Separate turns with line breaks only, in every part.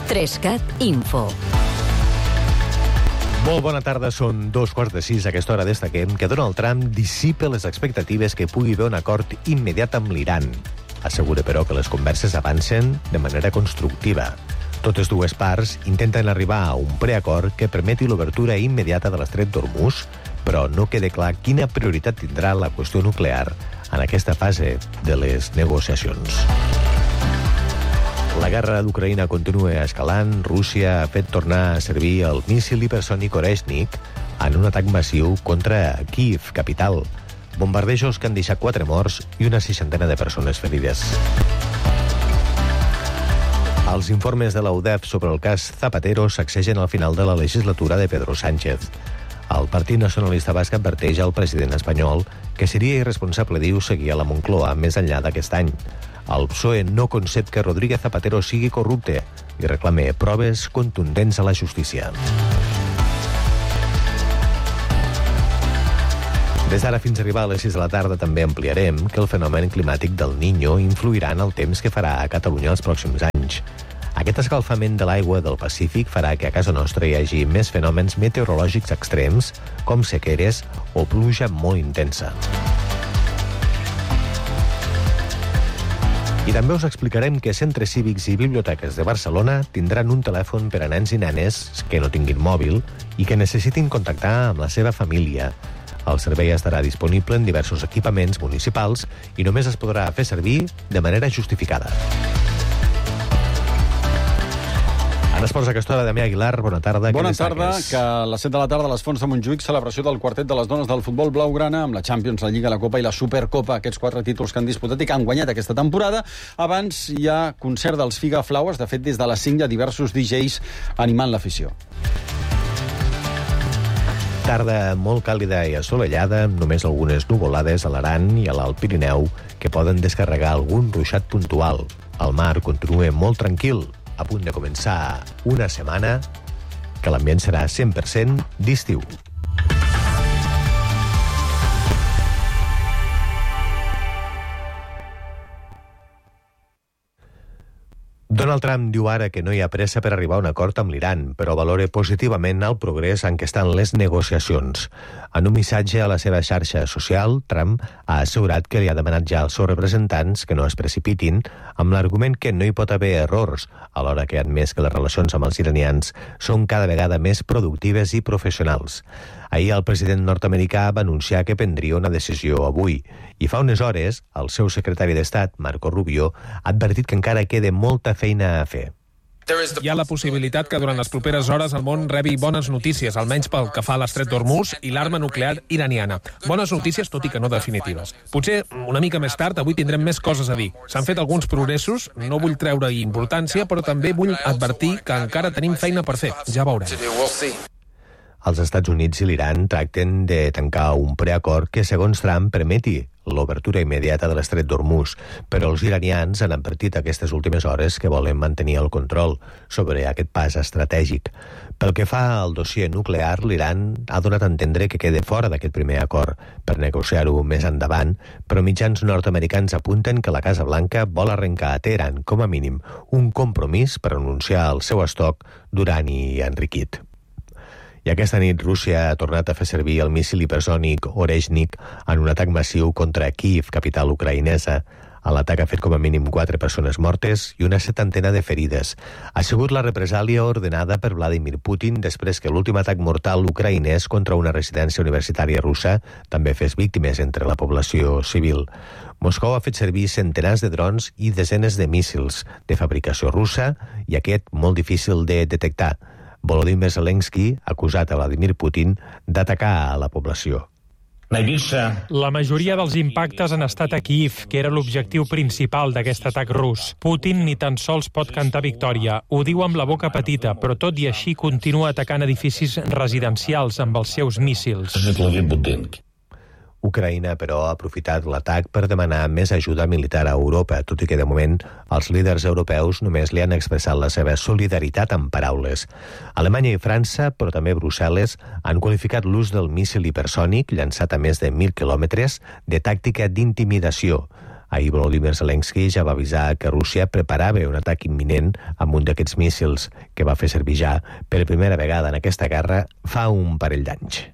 3CAT Info.
Molt bona tarda, són 5:15. A aquesta hora destaquem que Donald Trump dissipa les expectatives que pugui haver un acord immediat amb l'Iran. Assegura, però, que les converses avancen de manera constructiva. Totes dues parts intenten arribar a un preacord que permeti l'obertura immediata de l'estret d'Hormuz, però no queda clar quina prioritat tindrà la qüestió nuclear en aquesta fase de les negociacions. La guerra d'Ucraïna continua escalant. Rússia ha fet tornar a servir el míssil hipersònic Oreshnik en un atac massiu contra Kíev, capital. Bombardejos que han deixat 4 morts i una 60 de persones ferides. Els informes de la UDEF sobre el cas Zapatero sacsegen al final de la legislatura de Pedro Sánchez. El Partit Nacionalista Basc adverteix al president espanyol que seria irresponsable, diu, seguir a la Moncloa més enllà d'aquest any. El PSOE no concep que Rodríguez Zapatero sigui corrupte i reclama proves contundents a la justícia. Des d'ara fins a arribar a les 6 de la tarda també ampliarem que el fenomen climàtic del Niño influirà en el temps que farà a Catalunya els pròxims anys. Aquest escalfament de l'aigua del Pacífic farà que a casa nostra hi hagi més fenòmens meteorològics extrems, com sequeres o pluja molt intensa. I també us explicarem que centres cívics i biblioteques de Barcelona tindran un telèfon per a nens i nenes que no tinguin mòbil i que necessitin contactar amb la seva família. El servei estarà disponible en diversos equipaments municipals i només es podrà fer servir de manera justificada. En esports a aquesta hora, Damià Aguilar, bona tarda.
Bona tarda, que a les 7 de la tarda a les Fonts de Montjuïc, celebració del quartet de les dones del futbol blaugrana amb la Champions, la Lliga, la Copa i la Supercopa, aquests 4 títols que han disputat i que han guanyat aquesta temporada. Abans hi ha concert dels Figa Flowers, de fet des de les 5 hi ha diversos DJs animant l'afició.
Tarda molt càlida i assolellada, amb només algunes nuvolades a l'Aran i a l'Alt Pirineu que poden descarregar algun ruixat puntual. El mar continua molt tranquil, a punt de començar una setmana que l'ambient serà 100% d'estiu. Donald Trump diu ara que no hi ha pressa per arribar a un acord amb l'Iran, però valora positivament el progrés en què estan les negociacions. En un missatge a la seva xarxa social, Trump ha assegurat que li ha demanat ja als seus representants que no es precipitin, amb l'argument que no hi pot haver errors, alhora que ha admès que les relacions amb els iranians són cada vegada més productives i professionals. Ahir el president nord-americà va anunciar que prendria una decisió avui, i fa unes hores el seu secretari d'Estat, Marco Rubio, ha advertit que encara queda molta feina a fer.
Hi ha la possibilitat que durant les properes hores el món rebi bones notícies, almenys pel que fa a l'estret d'Hormuz i l'arma nuclear iraniana. Bones notícies, tot i que no definitives. Potser una mica més tard avui tindrem més coses a dir. S'han fet alguns progressos, no vull treure-hi importància, però també vull advertir que encara tenim feina per fer. Ja veurem.
Els Estats Units i l'Iran tracten de tancar un preacord que, segons Trump, permeti l'obertura immediata de l'estret d'Hormuz, però els iranians han advertit aquestes últimes hores que volen mantenir el control sobre aquest pas estratègic. Pel que fa al dossier nuclear, l'Iran ha donat a entendre que queda fora d'aquest primer acord per negociar-ho més endavant, però mitjans nord-americans apunten que la Casa Blanca vol arrencar a Teheran, com a mínim, un compromís per anunciar el seu estoc d'urani enriquit. I aquesta nit Rússia ha tornat a fer servir el míssil hipersònic Oreshnik en un atac massiu contra Kíev, capital ucraïnesa. L'atac ha fet com a mínim 4 persones mortes i una 70 de ferides. Ha sigut la represàlia ordenada per Vladimir Putin després que l'últim atac mortal ucraïnès contra una residència universitària russa també fes víctimes entre la població civil. Moscou ha fet servir centenars de drons i desenes de míssils de fabricació russa i aquest molt difícil de detectar. Volodymyr Zelensky ha acusat a Vladimir Putin d'atacar a la població.
La majoria dels impactes han estat a Kíev, que era l'objectiu principal d'aquest atac rus. Putin ni tan sols pot cantar victòria. Ho diu amb la boca petita, però tot i així continua atacant edificis residencials amb els seus míssils.
Ucraïna, però, ha aprofitat l'atac per demanar més ajuda militar a Europa, tot i que, de moment, els líders europeus només li han expressat la seva solidaritat amb paraules. Alemanya i França, però també Brussel·les, han qualificat l'ús del míssil hipersònic, llançat a més de 1.000 quilòmetres, de tàctica d'intimidació. Ahir Volodymyr Zelensky ja va avisar que Rússia preparava un atac imminent amb un d'aquests míssils que va fer servir ja per primera vegada en aquesta guerra fa un parell d'anys.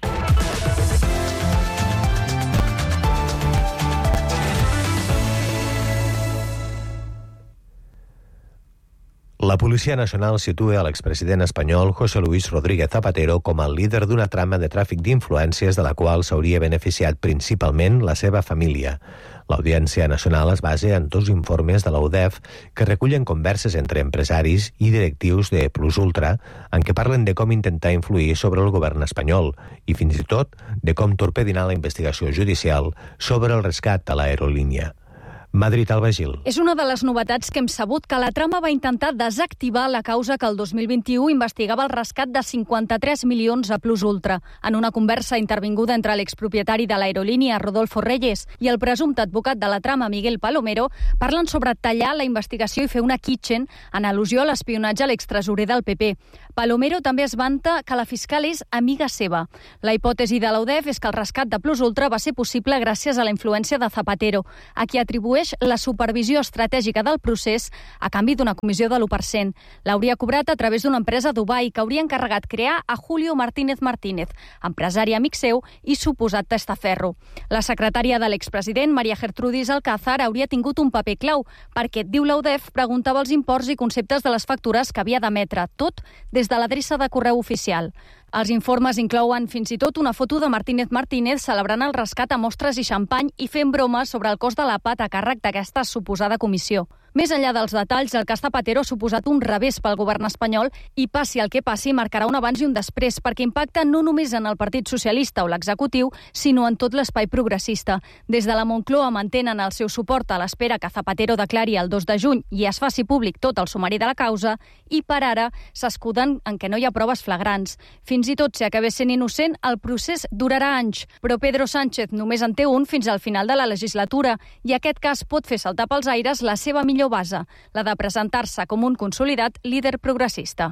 La Policia Nacional situa l'expresident espanyol José Luis Rodríguez Zapatero com el líder d'una trama de tràfic d'influències de la qual s'hauria beneficiat principalment la seva família. L'Audiència Nacional es basa en 2 informes de la UDEF que recullen converses entre empresaris i directius de Plus Ultra en què parlen de com intentar influir sobre el govern espanyol i fins i tot de com torpedinar la investigació judicial sobre el rescat a l'aerolínia. Madrid, Alba Gil.
És una de les novetats que hem sabut que la trama va intentar desactivar la causa que el 2021 investigava el rescat de 53 milions a Plus Ultra. En una conversa intervinguda entre l'expropietari de l'aerolínia, Rodolfo Reyes, i el presumpte advocat de la trama, Miguel Palomero, parlen sobre tallar la investigació i fer una kitchen en al·lusió a l'espionatge a l'extresorer del PP. Palomero també es vanta que la fiscal és amiga seva. La hipòtesi de la UDEF és que el rescat de Plus Ultra va ser possible gràcies a la influència de Zapatero, a qui atribueix la supervisió estratègica del procés a canvi d'una comissió de l'1%. L'hauria cobrat a través d'una empresa a Dubai que hauria encarregat crear a Julio Martínez Martínez, empresari amic seu i suposat testaferro. La secretària de l'expresident, María Gertrudis Alcázar, hauria tingut un paper clau perquè, diu la UDEF, preguntava els imports i conceptes de les factures que havia d'emetre, tot des de l'adreça de correu oficial. Els informes inclouen fins i tot una foto de Martínez Martínez celebrant el rescat a mostres i xampany i fent bromes sobre el cost de la PAT a càrrec d'aquesta suposada comissió. Més enllà dels detalls, el cas Zapatero ha suposat un revés pel govern espanyol i, passi el que passi, marcarà un abans i un després, perquè impacta no només en el Partit Socialista o l'executiu, sinó en tot l'espai progressista. Des de la Moncloa mantenen el seu suport a l'espera que Zapatero declari el 2 de juny i es faci públic tot el sumari de la causa, i per ara s'escuden en què no hi ha proves flagrants. Fins i tot si acabés sent innocent, el procés durarà anys, però Pedro Sánchez només en té un fins al final de la legislatura i aquest cas pot fer saltar pels aires la seva millor base, la de presentar-se com un consolidat líder progressista.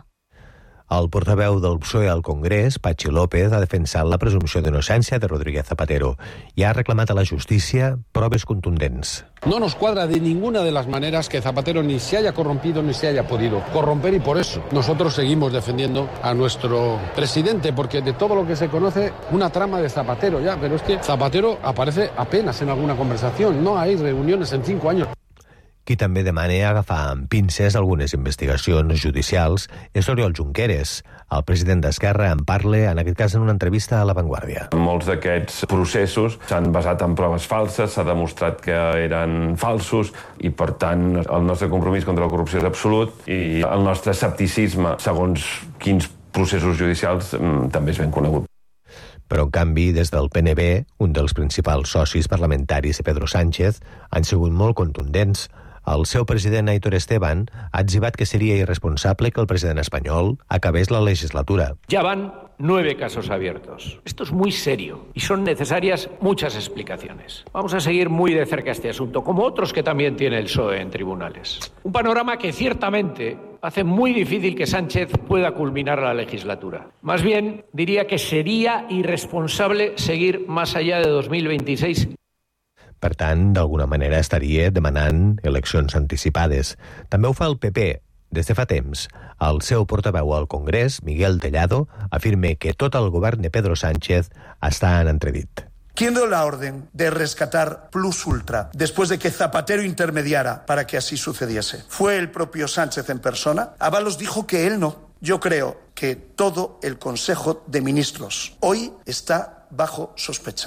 El portaveu del PSOE al Congrés, Patxi López, ha defensat la presumpció d'innocència de Rodríguez Zapatero i ha reclamat a la justícia proves contundents.
No nos cuadra de ninguna de las maneras que Zapatero ni se haya corrompido ni se haya podido corromper y por eso nosotros seguimos defendiendo a nuestro presidente porque de todo lo que se conoce una trama de Zapatero ya, pero es que Zapatero aparece apenas en alguna conversación, no hay reuniones en 5 años.
Qui també demana agafar amb pinces algunes investigacions judicials és Oriol Junqueras. El president d'Esquerra en parla, en aquest cas, en una entrevista a La Vanguardia.
Molts d'aquests processos s'han basat en proves falses, s'ha demostrat que eren falsos i, per tant, el nostre compromís contra la corrupció és absolut i el nostre escepticisme, segons quins processos judicials, també és ben conegut.
Però, en canvi, des del PNB, un dels principals socis parlamentaris de Pedro Sánchez, han sigut molt contundents. El seu president, Aitor Esteban, ha etzibat que seria irresponsable que el president espanyol acabés la legislatura.
Ya van 9 casos abiertos. Esto es muy serio y son necesarias muchas explicaciones. Vamos a seguir muy de cerca este asunto, como otros que también tiene el PSOE en tribunales. Un panorama que ciertamente hace muy difícil que Sánchez pueda culminar la legislatura. Más bien, diría que sería irresponsable seguir más allá de 2026.
Per tant, d'alguna manera estaria demanant eleccions anticipades. També ho fa el PP. Des de fa temps, el seu portaveu al Congrés, Miguel Tellado, afirma que tot el govern de Pedro Sánchez està en entredit.
¿Quién dio la orden de rescatar Plus Ultra después de que Zapatero intermediara para que así sucediese? ¿Fue el propio Sánchez en persona? Ábalos dijo que él no. Yo creo que todo el Consejo de Ministros hoy está bajo sospecha.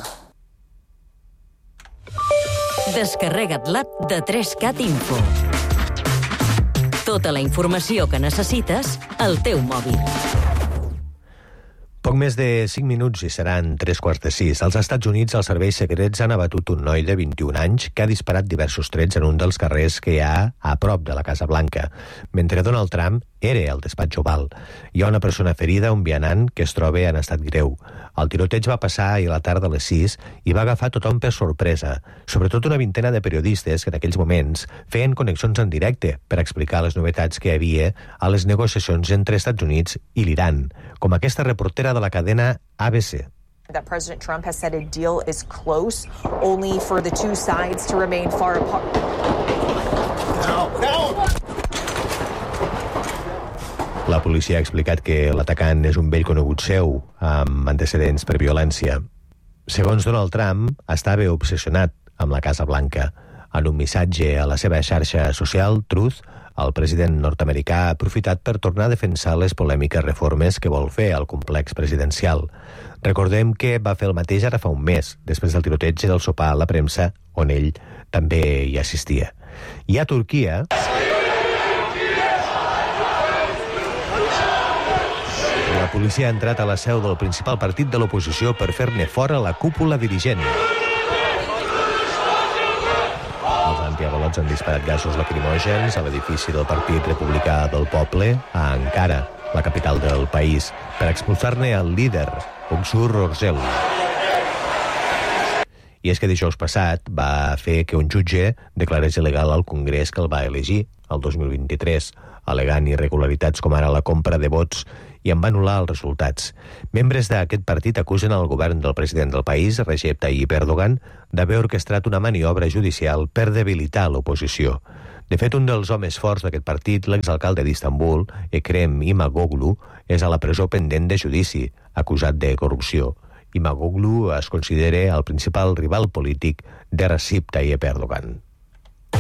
Descarrega't l'app de 3CAT Info. Tota la informació que necessites al teu mòbil.
Poc més de 5 minuts i seran 3:45. Als Estats Units, els serveis secrets han abatut un noi de 21 anys que ha disparat diversos trets en un dels carrers que hi ha a prop de la Casa Blanca, mentre Donald Trump era al despatx Oval. Hi ha una persona ferida, un vianant, que es troba en estat greu. El tiroteig va passar ahir a la tarda a les 6 i va agafar tothom per sorpresa, sobretot una vintena de periodistes que en aquells moments feien connexions en directe per explicar les novetats que hi havia a les negociacions entre Estats Units i l'Iran, com aquesta reportera de la cadena ABC.
That President Trump has said a deal is close, only for the two sides to remain far apart.
La policia ha explicat que l'atacant és un vell conegut seu, amb antecedents per violència. Segons Donald Trump, estava obsessionat amb la Casa Blanca. En un missatge a la seva xarxa social, Truth, el president nord-americà ha aprofitat per tornar a defensar les polèmiques reformes que vol fer al complex presidencial. Recordem que va fer el mateix ara fa un mes, després del tiroteig del sopar a la premsa, on ell també hi assistia. I a Turquia... La policia ha entrat a la seu del principal partit de l'oposició per fer-ne fora la cúpula dirigent. Els antiavalots han disparat gasos lacrimògens a l'edifici del Partit Republicà del Poble a Ankara, la capital del país, per expulsar-ne el líder, Uksur Özel. I és que dijous passat va fer que un jutge declarés il·legal al Congrés que el va elegir, el 2023, al·legant irregularitats com ara la compra de vots, i en va anul·lar els resultats. Membres d'aquest partit acusen el govern del president del país, Recep Tayyip Erdogan, d'haver orquestrat una maniobra judicial per debilitar l'oposició. De fet, un dels homes forts d'aquest partit, l'exalcalde d'Istanbul, Ekrem İmamoğlu, és a la presó pendent de judici, acusat de corrupció. İmamoğlu es considera el principal rival polític de Recep Tayyip Erdogan.